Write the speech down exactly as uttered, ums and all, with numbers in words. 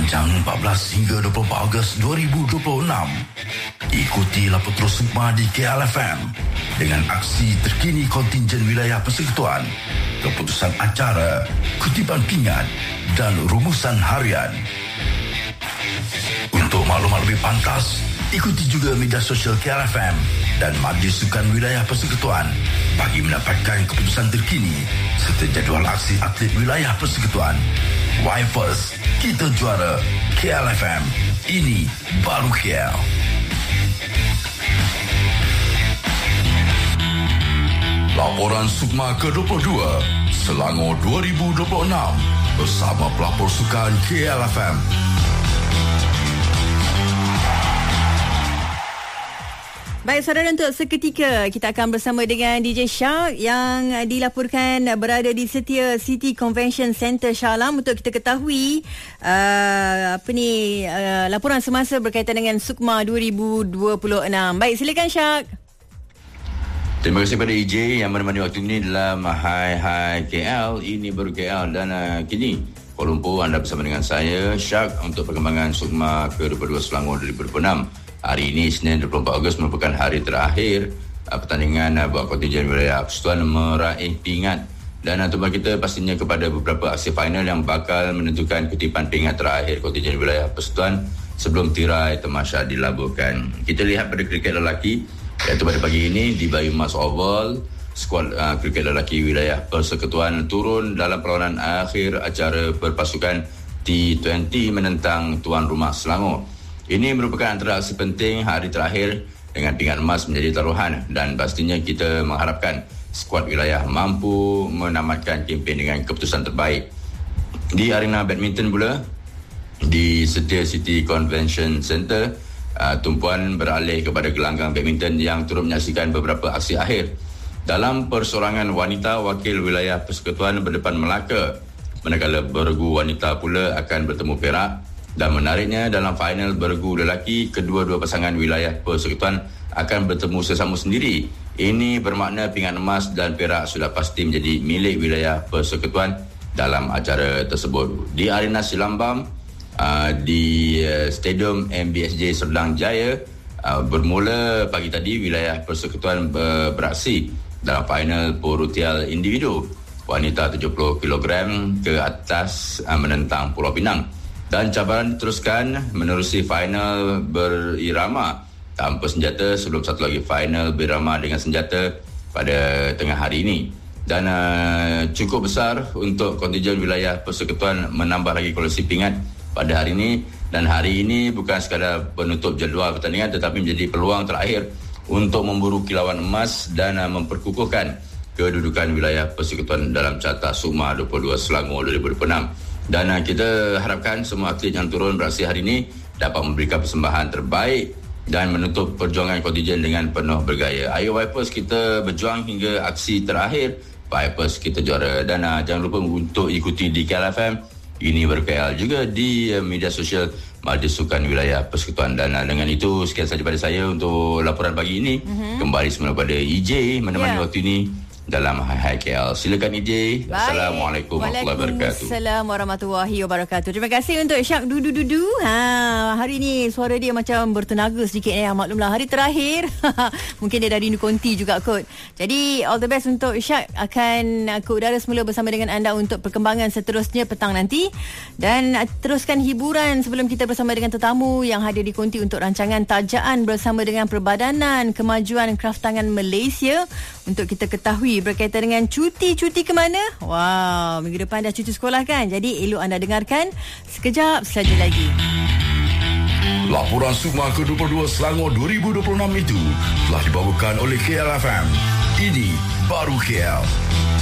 sepanjang empat belas hingga dua puluh empat Ogos dua ribu dua puluh enam. Ikuti Lapor Terus Sukma di K L F M dengan aksi terkini kontingen wilayah persekutuan, keputusan acara, kutipan pingat dan rumusan harian. Untuk maklumat lebih pantas, ikuti juga media sosial K L F M dan Majlis Sukan Wilayah Persekutuan bagi mendapatkan keputusan terkini serta jadual aksi atlet wilayah persekutuan. Why First, kita juara. K L F M, ini baru K L. Laporan Sukma ke dua puluh dua Selangor dua ribu dua puluh enam bersama pelapor sukan K L F M. Baik saudara, untuk seketika kita akan bersama dengan D J Shark yang dilaporkan berada di Setia City Convention Centre Shah Alam untuk kita ketahui uh, apa ni uh, laporan semasa berkaitan dengan Sukma dua ribu dua puluh enam. Baik, silakan Shark. Terima kasih kepada E J yang menemani waktu ini dalam Hai Hai K L, ini baru K L. Dan uh, kini Kuala Lumpur, anda bersama dengan saya Shark untuk perkembangan Sukma ke dua puluh dua Selangor dua ribu dua puluh enam. Hari ini Senin dua puluh empat Ogos merupakan hari terakhir uh, pertandingan uh, buat kontingen wilayah persekutuan meraih pingat. Dan uh, tujuan kita pastinya kepada beberapa aksi final yang bakal menentukan kutipan pingat terakhir kontingen wilayah persekutuan sebelum tirai tamasya dilaburkan. Kita lihat pada kriket lelaki, iaitu pada pagi ini di Bayu Mas Oval, skuad uh, kriket lelaki wilayah persekutuan turun dalam perlawanan akhir acara berpasukan T dua puluh menentang tuan rumah Selangor. Ini merupakan antara aksi penting hari terakhir dengan pingat emas menjadi taruhan, dan pastinya kita mengharapkan skuad wilayah mampu menamatkan kempen dengan keputusan terbaik. Di arena badminton pula, di Setia City Convention Centre, uh, tumpuan beralih kepada gelanggang badminton yang turut menyaksikan beberapa aksi akhir. Dalam persorangan wanita, wakil wilayah persekutuan berdepan Melaka, manakala bergu wanita pula akan bertemu Perak. Dan menariknya, dalam final bergu lelaki, kedua-dua pasangan wilayah persekutuan akan bertemu sesama sendiri. Ini bermakna pingat emas dan perak sudah pasti menjadi milik wilayah persekutuan dalam acara tersebut. Di arena Silambam, uh, di uh, Stadium M B S J Serdang Jaya, uh, bermula pagi tadi wilayah persekutuan ber- beraksi dalam final Porutial individu wanita tujuh puluh kilogram ke atas uh, menentang Pulau Pinang. Dan cabaran diteruskan menerusi final berirama tanpa senjata sebelum satu lagi final berirama dengan senjata pada tengah hari ini. Dan uh, cukup besar untuk kontingen wilayah persekutuan menambah lagi koleksi pingat pada hari ini. Dan hari ini bukan sekadar penutup jadual pertandingan, tetapi menjadi peluang terakhir untuk memburu kilauan emas dan uh, memperkukuhkan kedudukan wilayah persekutuan dalam carta Sukma dua puluh dua Selangor dua ribu dua puluh enam. Dan uh, kita harapkan semua atlet yang turun beraksi hari ini dapat memberikan persembahan terbaik dan menutup perjuangan kontingen dengan penuh bergaya. Ayo Vipers, kita berjuang hingga aksi terakhir. Vipers, kita juara. Dan uh, jangan lupa untuk ikuti di K L F M, ini ber-K L, juga di uh, media sosial Majlis Sukan Wilayah Persekutuan. Dan uh, dengan itu, sekian saja pada saya untuk laporan pagi ini. Mm-hmm. Kembali semula pada E J menemani yeah. waktu ini dalam Hai Hai K L. Silakan E J. Assalamualaikum warahmatullahi wabarakatuh. Waalaikumsalam warahmatullahi wabarakatuh. Terima kasih untuk Syak Dudu Dudu. Ha, hari ni suara dia macam bertenaga sedikit ya. Maklumlah hari terakhir. Mungkin dia dah rindu konti juga kot. Jadi all the best untuk Syak, akan ke udara semula bersama dengan anda untuk perkembangan seterusnya petang nanti. Dan teruskan hiburan sebelum kita bersama dengan tetamu yang hadir di konti untuk rancangan tajaan bersama dengan Perbadanan Kemajuan Kraftangan Malaysia untuk kita ketahui berkaitan dengan cuti-cuti ke mana? Wow, minggu depan dah cuti sekolah kan? Jadi elok anda dengarkan sekejap saja lagi. Laporan Sukma ke dua puluh dua Selangor dua ribu dua puluh enam itu telah dibawakan oleh K L F M. Ini baru K L.